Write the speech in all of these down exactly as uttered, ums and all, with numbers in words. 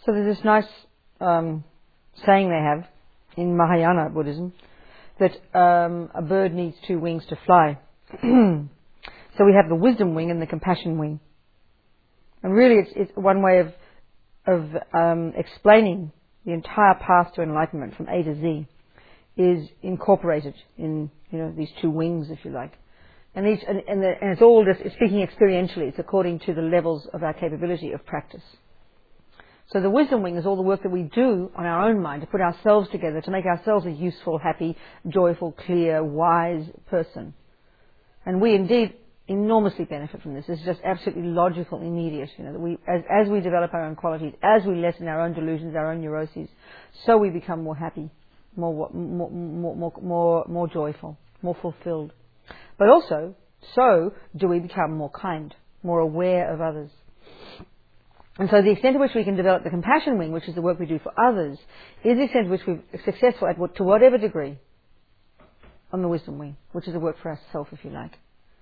So there's this nice um, saying they have in Mahayana Buddhism that um, a bird needs two wings to fly. So we have the wisdom wing and the compassion wing. And really it's, it's one way of, of um, explaining the entire path to enlightenment from A to Z is incorporated in, you know, these two wings, if you like. And, each, and, and, the, and it's all just, speaking experientially, it's according to the levels of our capability of practice. So the wisdom wing is all the work that we do on our own mind to put ourselves together, to make ourselves a useful, happy, joyful, clear, wise person. And we indeed enormously benefit from this. It's just absolutely logical, immediate. You know, that we, as, as we develop our own qualities, as we lessen our own delusions, our own neuroses, so we become more happy, more, more, more, more, more, more joyful, more fulfilled. But also, so do we become more kind, more aware of others. And so the extent to which we can develop the compassion wing, which is the work we do for others, is the extent to which we're successful at what, to whatever degree on the wisdom wing, which is the work for ourselves, if you like.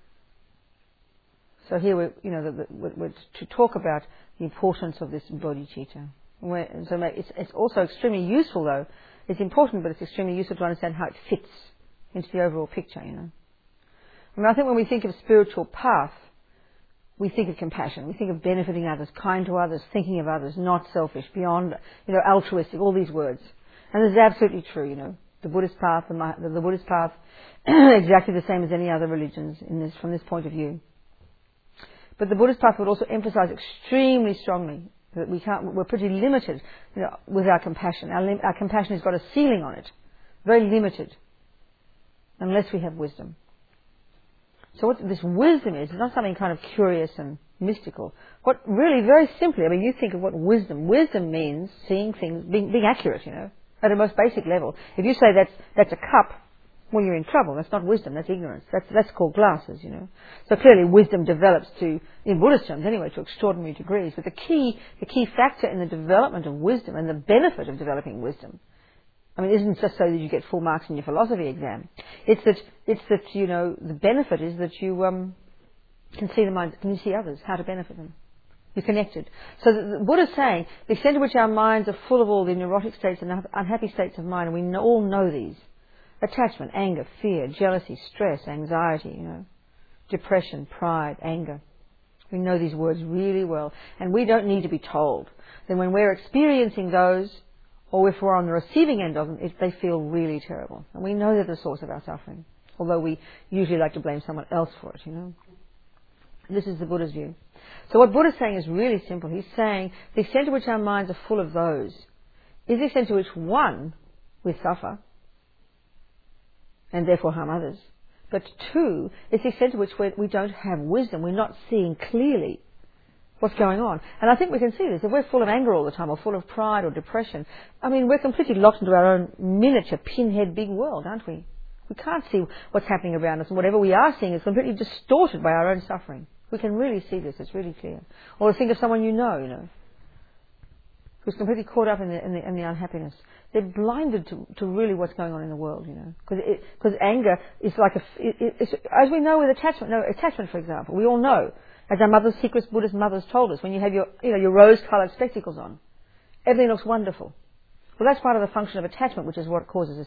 So here we're, you know, the, the, we're to talk about the importance of this bodhicitta. We're, so it's, it's also extremely useful, though. It's important, but it's extremely useful to understand how it fits into the overall picture, you know. I mean, I think when we think of spiritual path, we think of compassion. We think of benefiting others, kind to others, thinking of others, not selfish, beyond, you know, altruistic, all these words. And this is absolutely true, you know. The Buddhist path, the, the, the Buddhist path, exactly the same as any other religions in this, from this point of view. But the Buddhist path would also emphasize extremely strongly that we can't, we're pretty limited, you know, with our compassion. Our, lim, our compassion has got a ceiling on it, very limited, unless we have wisdom. So what this wisdom is, it's not something kind of curious and mystical. What really, very simply, I mean, you think of what wisdom, wisdom means seeing things, being, being accurate, you know, at a most basic level. If you say that's, that's a cup, well, you're in trouble. That's not wisdom, that's ignorance. That's, that's called glasses, you know. So clearly wisdom develops to, in Buddhist terms anyway, to extraordinary degrees. But the key, the key factor in the development of wisdom and the benefit of developing wisdom, I mean, isn't just so that you get full marks in your philosophy exam. It's that, it's that, you know, the benefit is that you um, can see the minds, can you see others, how to benefit them. You're connected. So the, the Buddha's saying, the extent to which our minds are full of all the neurotic states and unhappy states of mind, and we know, all know these, attachment, anger, fear, jealousy, stress, anxiety, you know, depression, pride, anger. We know these words really well. And we don't need to be told. Then when we're experiencing those, or if we're on the receiving end of them, if they feel really terrible. And we know they're the source of our suffering. Although we usually like to blame someone else for it, you know. This is the Buddha's view. So what Buddha's saying is really simple. He's saying the extent to which our minds are full of those is the extent to which, one, we suffer, and therefore harm others. But two, it's the extent to which we're, we don't have wisdom. We're not seeing clearly what's going on. And I think we can see this. If we're full of anger all the time, or full of pride or depression, I mean, we're completely locked into our own miniature, pinhead big world, aren't we? We can't see what's happening around us, and whatever we are seeing is completely distorted by our own suffering. We can really see this. It's really clear. Or think of someone you know, you know, who's completely caught up in the, in the, in the unhappiness. They're blinded to, to really what's going on in the world, you know. Because anger is like a, it, it's, as we know with attachment, no, attachment for example, we all know, as our mother's secrets, Buddhist mothers told us, when you have your, you know, your rose-coloured spectacles on, everything looks wonderful. Well, that's part of the function of attachment, which is what causes